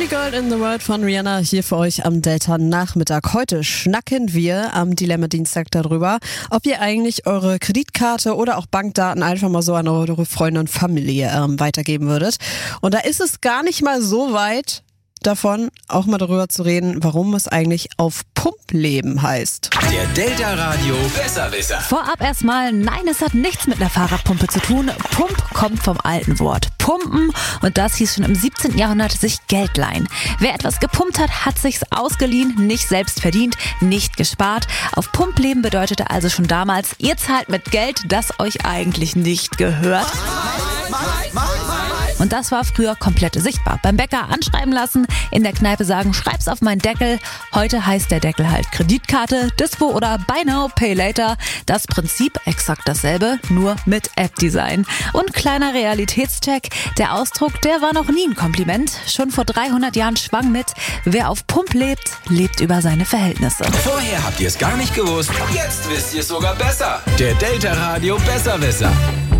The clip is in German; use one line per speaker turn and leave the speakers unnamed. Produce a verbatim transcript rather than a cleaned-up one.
Only Girl in the World von Rihanna hier für euch am Delta-Nachmittag. Heute schnacken wir am Dilemma-Dienstag darüber, ob ihr eigentlich eure Kreditkarte oder auch Bankdaten einfach mal so an eure Freunde und Familie ähm, weitergeben würdet. Und da ist es gar nicht mal so weit davon, auch mal darüber zu reden, warum es eigentlich auf Pump leben heißt.
Der Delta Radio Besserwisser.
Vorab erstmal, nein, es hat nichts mit einer Fahrradpumpe zu tun. Pump kommt vom alten Wort pumpen und das hieß schon im siebzehnten Jahrhundert sich Geld leihen. Wer etwas gepumpt hat, hat sich's ausgeliehen, nicht selbst verdient, nicht gespart. Auf Pump leben bedeutete also schon damals, ihr zahlt mit Geld, das euch eigentlich nicht gehört. Und das war früher komplett sichtbar. Beim Bäcker anschreiben lassen, in der Kneipe sagen, schreib's auf meinen Deckel. Heute heißt der Deckel halt Kreditkarte, Dispo oder Buy Now, Pay Later. Das Prinzip exakt dasselbe, nur mit App-Design. Und kleiner Realitätscheck, der Ausdruck, der war noch nie ein Kompliment. Schon vor dreihundert Jahren schwang mit, wer auf Pump lebt, lebt über seine Verhältnisse.
Vorher habt ihr es gar nicht gewusst, jetzt wisst ihr es sogar besser. Der Delta Radio Besserwisser.